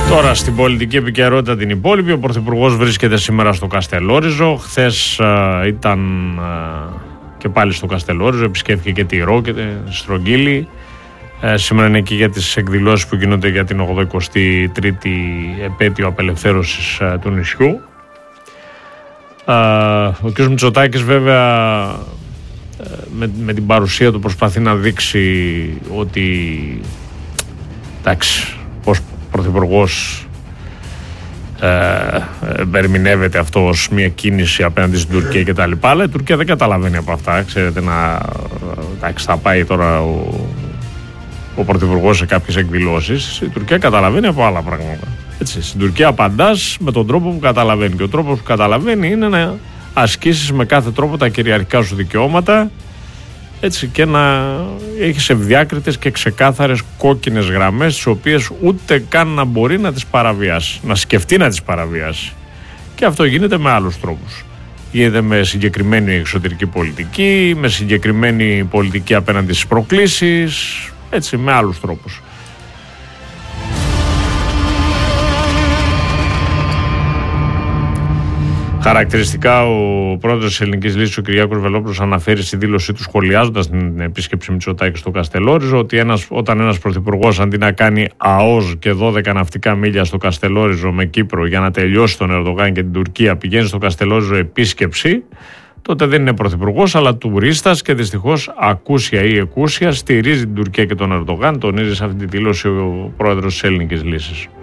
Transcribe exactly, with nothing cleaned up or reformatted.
Τώρα στην πολιτική επικαιρότητα την υπόλοιπη, ο Πρωθυπουργός βρίσκεται σήμερα στο Καστελόριζο. Χθες α, ήταν α, και πάλι στο Καστελόριζο, επισκέφθηκε και τη Ρο και τη Στρογγύλη. Ε, σήμερα είναι εκεί για τις εκδηλώσεις που γίνονται για την ογδοηκοστή τρίτη επέτειο απελευθέρωσης α, του νησιού. Α, ο κ. Μητσοτάκης βέβαια με, με την παρουσία του προσπαθεί να δείξει ότι εντάξει, πως Πρωθυπουργός ε, ερμηνεύεται αυτό ως μια κίνηση απέναντι στην Τουρκία κτλ. Αλλά η Τουρκία δεν καταλαβαίνει από αυτά. Ξέρετε, να εντάξει, θα πάει τώρα ο, ο Πρωθυπουργός σε κάποιες εκδηλώσεις. Η Τουρκία καταλαβαίνει από άλλα πράγματα. Έτσι, στην Τουρκία απαντάς με τον τρόπο που καταλαβαίνει. Και ο τρόπος που καταλαβαίνει είναι να ασκήσεις με κάθε τρόπο τα κυριαρχικά σου δικαιώματα, έτσι, και να έχεις ευδιάκριτες και ξεκάθαρες κόκκινες γραμμές, τις οποίες ούτε καν να μπορεί να τις παραβιάσει, να σκεφτεί να τις παραβιάσει. Και αυτό γίνεται με άλλους τρόπους. Γίνεται με συγκεκριμένη εξωτερική πολιτική, με συγκεκριμένη πολιτική απέναντι στις προκλήσεις, έτσι, με άλλους τρόπους. Χαρακτηριστικά, ο πρόεδρος της Ελληνικής Λύσης, ο Κυριάκος Βελόπουλος, αναφέρει στη δήλωσή του, σχολιάζοντας την επίσκεψη Μητσοτάκη στο Καστελόριζο, ότι ένας, όταν ένας πρωθυπουργός αντί να κάνει ΑΟΣ και δώδεκα ναυτικά μίλια στο Καστελόριζο με Κύπρο για να τελειώσει τον Ερντογάν και την Τουρκία, πηγαίνει στο Καστελόριζο επίσκεψη, τότε δεν είναι πρωθυπουργός αλλά τουρίστας και δυστυχώς ακούσια ή εκούσια στηρίζει την Τουρκία και τον Ερντογάν, τονίζει σε αυτή τη δήλωση ο πρόεδρος της Ελληνικής Λύσης.